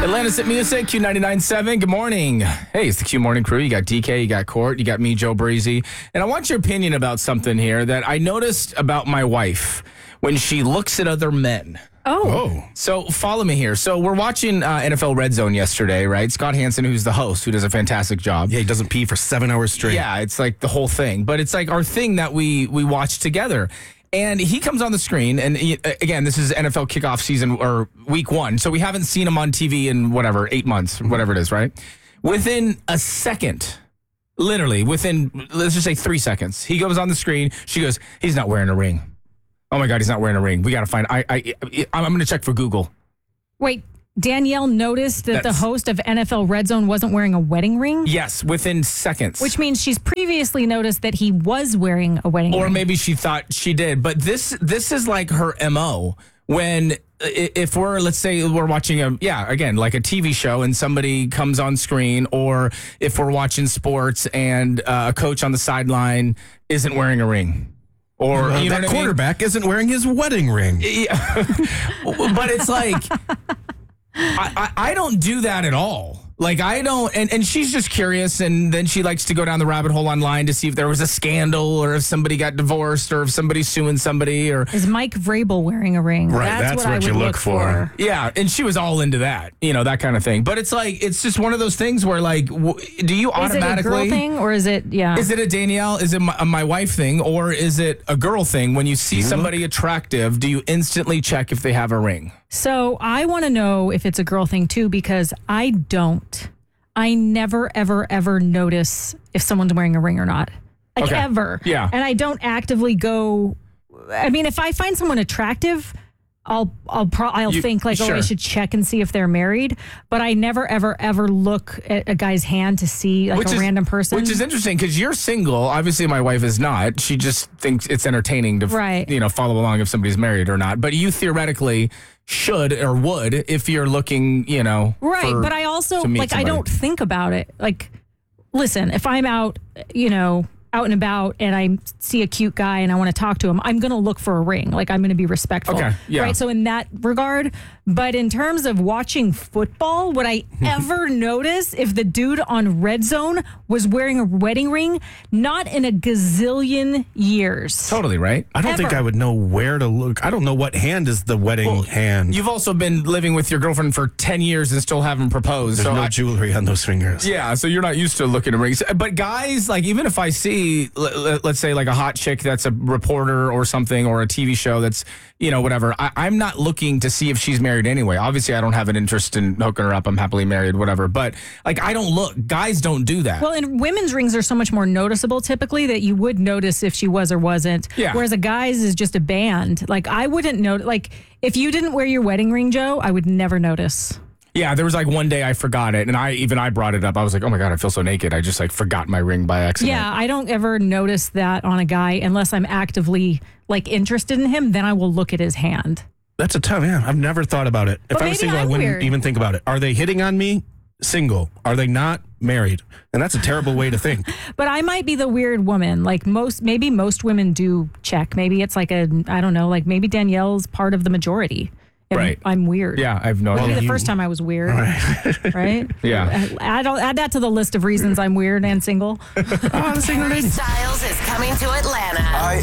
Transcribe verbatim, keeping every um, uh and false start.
Atlanta's Hit Music, Q ninety-nine point seven. Good morning. Hey, it's the Q Morning Crew. You got D K, you got Court, you got me, Joe Breezy. And I want your opinion about something here that I noticed about my wife when she looks at other men. Oh. So follow me here. So we're watching uh, N F L Red Zone yesterday, right? Scott Hansen, who's the host, who does a fantastic job. Yeah, he doesn't pee for seven hours straight. Yeah, it's like the whole thing. But it's like our thing that we we watch together. And he comes on the screen, and he, again, this is N F L kickoff season or week one, so we haven't seen him on T V in whatever, eight months, whatever it is, right? Within a second, literally within, let's just say three seconds, he goes on the screen. She goes, he's not wearing a ring. Oh my God, he's not wearing a ring. We got to find, I, I, I'm going to check for Google. Wait, Danielle noticed that That's- the host of N F L Red Zone wasn't wearing a wedding ring? Yes, within seconds. Which means she's previously noticed that he was wearing a wedding Or ring. maybe she thought she did. But this this is like her M O. When, i- if we're, let's say we're watching a, yeah, again, like a T V show and somebody comes on screen, or if we're watching sports and uh, a coach on the sideline isn't wearing a ring. Or, Uh, you know that what I mean? quarterback isn't wearing his wedding ring. Yeah. But it's like, I, I, I don't do that at all. Like, I don't, and, and she's just curious, and then she likes to go down the rabbit hole online to see if there was a scandal, or if somebody got divorced, or if somebody's suing somebody, or... Is Mike Vrabel wearing a ring? Right, That's, that's what, what I would you look look for. Yeah, and she was all into that, you know, that kind of thing. But it's like, it's just one of those things where, like, w- do you Is it a automatically... girl thing or is it, yeah. Is it a Danielle, is it my, a my wife thing, or is it a girl thing? When you see You somebody look- attractive, do you instantly check if they have a ring? So I want to know if it's a girl thing too, because I don't. I never, ever, ever notice if someone's wearing a ring or not. Like Okay. ever. Yeah. And I don't actively go. I mean, if I find someone attractive, I'll I'll pro- I'll You- think like, oh, I sure. should check and see if they're married. But I never, ever, ever look at a guy's hand to see like a is, random person. Which is interesting because you're single. Obviously, my wife is not. She just thinks it's entertaining to, Right. you know, follow along if somebody's married or not. But you theoretically should or would if you're looking, you know, Right, for- but I also to meet like I somebody. don't think about it. Like, listen, if I'm out, you know, out and about and I see a cute guy and I want to talk to him, I'm going to look for a ring. Like, I'm going to be respectful. Okay, yeah. Right. So in that regard, but in terms of watching football, would I ever notice if the dude on Red Zone was wearing a wedding ring? Not in a gazillion years. Totally, right? I don't think Ever. I would know where to look. I don't know what hand is the wedding hand. You've also been living with your girlfriend for ten years and still haven't proposed. There's so no I- jewelry on those fingers. Yeah, so you're not used to looking at rings. But guys, like, even if I see, l- l- let's say, like a hot chick that's a reporter or something, or a T V show that's, you know, whatever, I, I'm not looking to see if she's married anyway. Obviously, I don't have an interest in hooking her up. I'm happily married, whatever. But, like, I don't look. Guys don't do that. Well, and women's rings are so much more noticeable typically that you would notice if she was or wasn't. Yeah. Whereas a guy's is just a band. Like, I wouldn't know. Like, if you didn't wear your wedding ring, Joe, I would never notice. Yeah, there was like one day I forgot it, and I even I brought it up. I was like, oh my God, I feel so naked. I just like forgot my ring by accident. Yeah, I don't ever notice that on a guy unless I'm actively like interested in him. Then I will look at his hand. That's a tough, yeah. I've never thought about it. If But I was maybe single, I I'm wouldn't weird. even think about it. Are they hitting on me? Single. Are they not? Married. And that's a terrible way to think. But I might be the weird woman. Like most, maybe most women do check. Maybe it's like a, I don't know, like maybe Danielle's part of the majority. And Right. I'm weird. Yeah, I have no Maybe idea. the you- first time I was weird. Right? Yeah. Add, add that to the list of reasons I'm weird and single. Oh, the single lady. Styles is coming to Atlanta.